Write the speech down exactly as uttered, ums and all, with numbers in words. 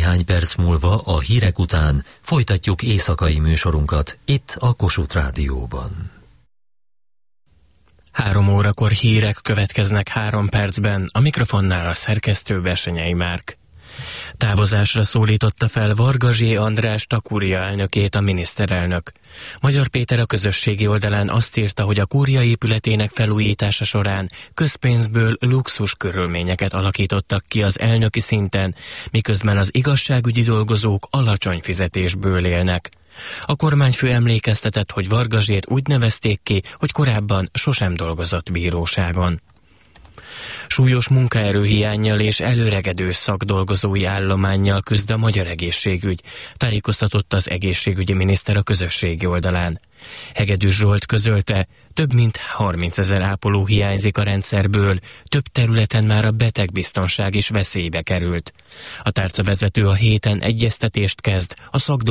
Néhány perc múlva a hírek után folytatjuk éjszakai műsorunkat itt a Kossuth Rádióban. Három órakor hírek következnek három percben, a mikrofonnál a szerkesztő Bessenyei Márk. Távozásra szólította fel Varga Zsé András Takúria elnökét a miniszterelnök. Magyar Péter a közösségi oldalán azt írta, hogy a kúria épületének felújítása során közpénzből luxus körülményeket alakítottak ki az elnöki szinten, miközben az igazságügyi dolgozók alacsony fizetésből élnek. A kormányfő emlékeztetett, hogy Varga Zsét úgy nevezték ki, hogy korábban sosem dolgozott bíróságon. Súlyos munkaerőhiánnyal és előregedő szakdolgozói állománnyal küzd a magyar egészségügy, tájékoztatott az egészségügyi miniszter a közösségi oldalán. Hegedűs Zsolt közölte, több mint harmincezer ápoló hiányzik a rendszerből, több területen már a betegbiztonság is veszélybe került. A tárcavezető a héten egyeztetést kezd a szakdolgozói